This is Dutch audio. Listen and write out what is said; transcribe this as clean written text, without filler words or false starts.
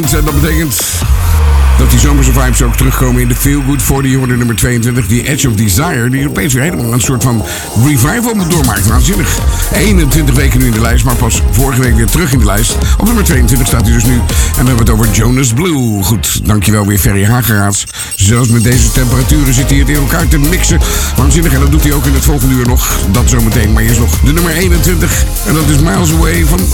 En dat betekent dat die zomerse vibes ook terugkomen in de Feel Good 40. Hoorde nummer 22, die Edge of Desire. Die opeens weer helemaal een soort van revival doormaakt. Waanzinnig. 21 weken nu in de lijst, maar pas vorige week weer terug in de lijst. Op nummer 22 staat hij dus nu. En dan hebben we het over Jonas Blue. Goed, dankjewel weer Ferry Hageraats. Zelfs met deze temperaturen zit hij het in elkaar te mixen. Waanzinnig, en dat doet hij ook in het volgende uur nog. Dat zometeen, maar eerst nog de nummer 21. En dat is Miles Away van